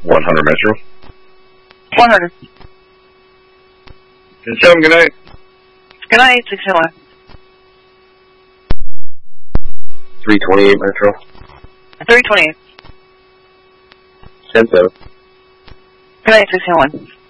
100 Metro. 100. 7, good night. Good night, 601. 328 Metro. 328. 10-7. Good night, 601.